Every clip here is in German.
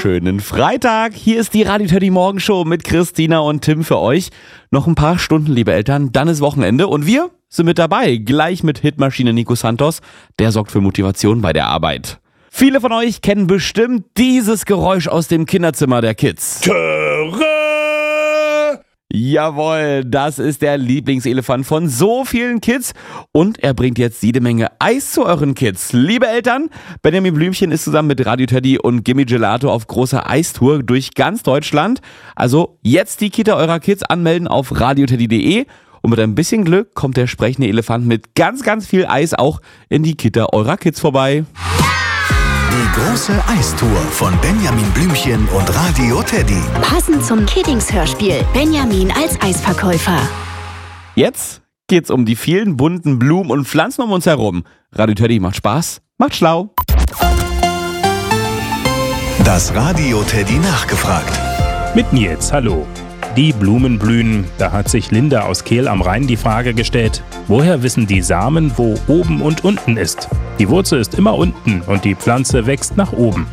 wunderschönen Freitag. Hier ist die Radio Teddy Morgenshow mit Christina und Tim für euch. Noch ein paar Stunden, liebe Eltern, dann ist Wochenende und wir sind mit dabei. Gleich mit Hitmaschine Nico Santos. Der sorgt für Motivation bei der Arbeit. Viele von euch kennen bestimmt dieses Geräusch aus dem Kinderzimmer der Kids. Jawohl, das ist der Lieblingselefant von so vielen Kids und er bringt jetzt jede Menge Eis zu euren Kids. Liebe Eltern, Benjamin Blümchen ist zusammen mit Radio Teddy und Gimme Gelato auf großer Eistour durch ganz Deutschland. Also jetzt die Kita eurer Kids anmelden auf radioteddy.de und mit ein bisschen Glück kommt der sprechende Elefant mit ganz, ganz viel Eis auch in die Kita eurer Kids vorbei. Die große Eistour von Benjamin Blümchen und Radio Teddy. Passend zum Kiddings-Hörspiel Benjamin als Eisverkäufer. Jetzt geht's um die vielen bunten Blumen und Pflanzen um uns herum. Radio Teddy macht Spaß, macht schlau. Das Radio Teddy nachgefragt. Mit Nils, hallo. Die Blumen blühen, da hat sich Linda aus Kehl am Rhein die Frage gestellt, woher wissen die Samen, wo oben und unten ist? Die Wurzel ist immer unten und die Pflanze wächst nach oben.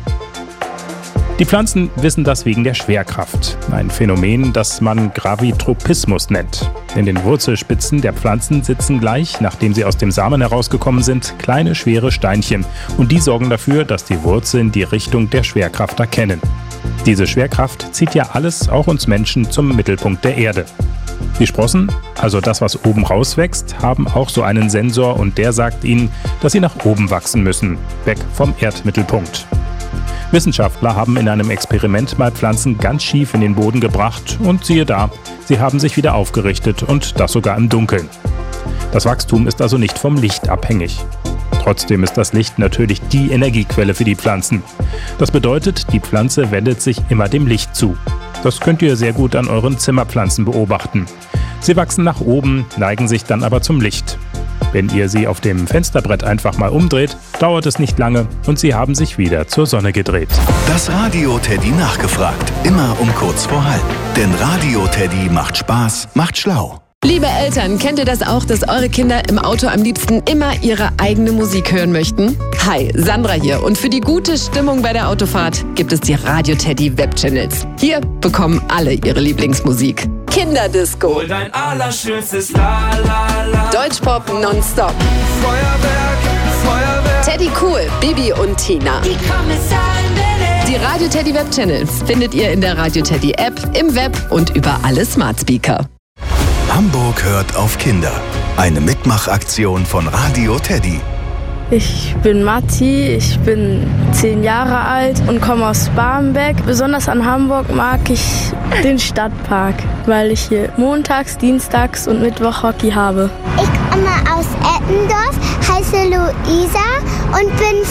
Die Pflanzen wissen das wegen der Schwerkraft, ein Phänomen, das man Gravitropismus nennt. In den Wurzelspitzen der Pflanzen sitzen gleich, nachdem sie aus dem Samen herausgekommen sind, kleine schwere Steinchen und die sorgen dafür, dass die Wurzeln die Richtung der Schwerkraft erkennen. Diese Schwerkraft zieht ja alles, auch uns Menschen, zum Mittelpunkt der Erde. Die Sprossen, also das, was oben rauswächst, haben auch so einen Sensor und der sagt ihnen, dass sie nach oben wachsen müssen, weg vom Erdmittelpunkt. Wissenschaftler haben in einem Experiment mal Pflanzen ganz schief in den Boden gebracht und siehe da, sie haben sich wieder aufgerichtet und das sogar im Dunkeln. Das Wachstum ist also nicht vom Licht abhängig. Trotzdem ist das Licht natürlich die Energiequelle für die Pflanzen. Das bedeutet, die Pflanze wendet sich immer dem Licht zu. Das könnt ihr sehr gut an euren Zimmerpflanzen beobachten. Sie wachsen nach oben, neigen sich dann aber zum Licht. Wenn ihr sie auf dem Fensterbrett einfach mal umdreht, dauert es nicht lange und sie haben sich wieder zur Sonne gedreht. Das Radio Teddy nachgefragt. Immer um kurz vor halb. Denn Radio Teddy macht Spaß, macht schlau. Liebe Eltern, kennt ihr das auch, dass eure Kinder im Auto am liebsten immer ihre eigene Musik hören möchten? Hi, Sandra hier und für die gute Stimmung bei der Autofahrt gibt es die Radio Teddy Webchannels. Hier bekommen alle ihre Lieblingsmusik. Kinderdisco, Hol dein allerschönstes La La La. Deutschpop nonstop, Feuerwerk, Feuerwerk. Teddy Cool, Bibi und Tina. Die Kommissarin will Die Radio Teddy Webchannels findet ihr in der Radio Teddy App, im Web und über alle Smart Speaker. Hamburg hört auf Kinder. Eine Mitmachaktion von Radio Teddy. Ich bin Matti, ich bin 10 Jahre alt und komme aus Barmbek. Besonders an Hamburg mag ich den Stadtpark, weil ich hier montags, dienstags und Mittwoch Hockey habe. Ich komme aus Eppendorf, heiße Luisa und bin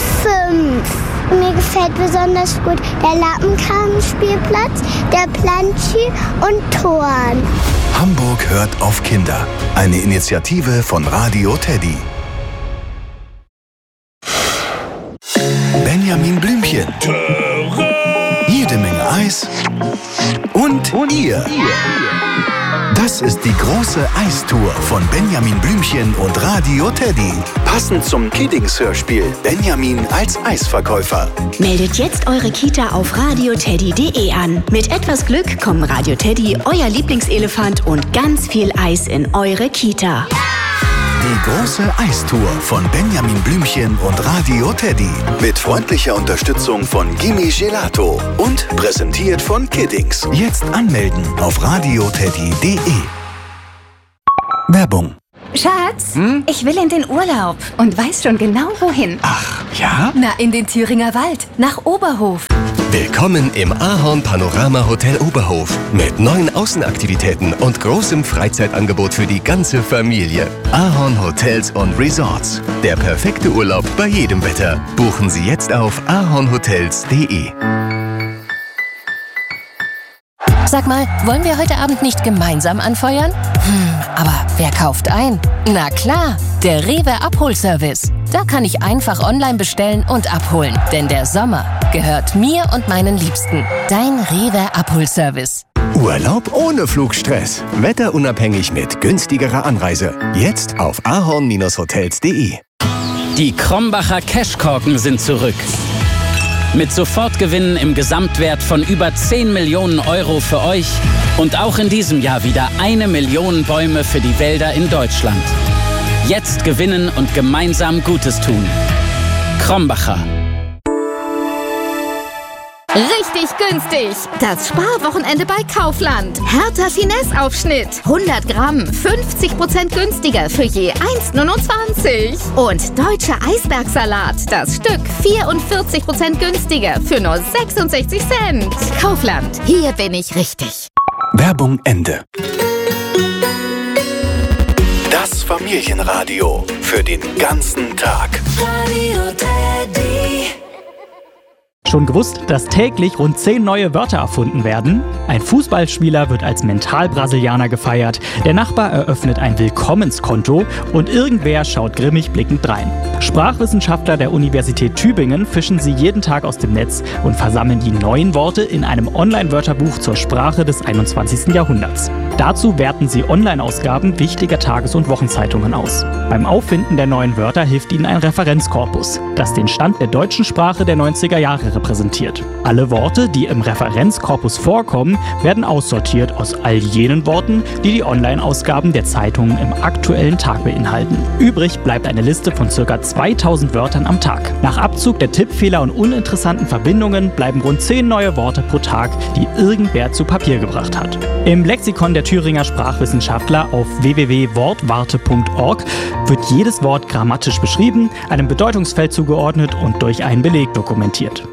5. Mir gefällt besonders gut der Lappenkramspielplatz, der Plantschi und Toren. Hamburg hört auf Kinder. Eine Initiative von Radio Teddy. Benjamin Blümchen. Jede Menge Eis. Und ihr. Das ist die große Eistour von Benjamin Blümchen und Radio Teddy. Passend zum Kiddings-Hörspiel Benjamin als Eisverkäufer. Meldet jetzt eure Kita auf radioteddy.de an. Mit etwas Glück kommen Radio Teddy, euer Lieblingselefant und ganz viel Eis in eure Kita. Die große Eistour von Benjamin Blümchen und Radio Teddy. Mit freundlicher Unterstützung von Gimme Gelato. Und präsentiert von Kiddings. Jetzt anmelden auf radioteddy.de. Werbung. Schatz, ich will in den Urlaub und weiß schon genau wohin. Ach, ja? Na, in den Thüringer Wald, nach Oberhof. Willkommen im Ahorn Panorama Hotel Oberhof mit 9 Außenaktivitäten und großem Freizeitangebot für die ganze Familie. Ahorn Hotels und Resorts. Der perfekte Urlaub bei jedem Wetter. Buchen Sie jetzt auf ahornhotels.de. Sag mal, wollen wir heute Abend nicht gemeinsam anfeuern? Aber wer kauft ein? Na klar, der Rewe Abholservice. Da kann ich einfach online bestellen und abholen. Denn der Sommer gehört mir und meinen Liebsten. Dein Rewe Abholservice. Urlaub ohne Flugstress. Wetterunabhängig mit günstigerer Anreise. Jetzt auf ahorn-hotels.de. Die Krombacher Cashkorken sind zurück. Mit Sofortgewinnen im Gesamtwert von über 10 Millionen Euro für euch und auch in diesem Jahr wieder 1 Million Bäume für die Wälder in Deutschland. Jetzt gewinnen und gemeinsam Gutes tun. Krombacher. Richtig günstig. Das Sparwochenende bei Kaufland. Hertha Finesse-Aufschnitt. 100 Gramm, 50% günstiger für je 1,29. Und deutscher Eisbergsalat. Das Stück 44% günstiger für nur 66 Cent. Kaufland. Hier bin ich richtig. Werbung Ende. Das Familienradio für den ganzen Tag. Radio Teddy. Schon gewusst, dass täglich rund 10 neue Wörter erfunden werden? Ein Fußballspieler wird als Mental-Brasilianer gefeiert, der Nachbar eröffnet ein Willkommenskonto und irgendwer schaut grimmig blickend drein. Sprachwissenschaftler der Universität Tübingen fischen sie jeden Tag aus dem Netz und versammeln die neuen Worte in einem Online-Wörterbuch zur Sprache des 21. Jahrhunderts. Dazu werten sie Online-Ausgaben wichtiger Tages- und Wochenzeitungen aus. Beim Auffinden der neuen Wörter hilft ihnen ein Referenzkorpus, das den Stand der deutschen Sprache der 90er Jahre repräsentiert. Alle Worte, die im Referenzkorpus vorkommen, werden aussortiert aus all jenen Worten, die die Online-Ausgaben der Zeitungen im aktuellen Tag beinhalten. Übrig bleibt eine Liste von ca. 2000 Wörtern am Tag. Nach Abzug der Tippfehler und uninteressanten Verbindungen bleiben rund 10 neue Worte pro Tag, die irgendwer zu Papier gebracht hat. Im Lexikon der Thüringer Sprachwissenschaftler auf www.wortwarte.org wird jedes Wort grammatisch beschrieben, einem Bedeutungsfeld zugeordnet und durch einen Beleg dokumentiert.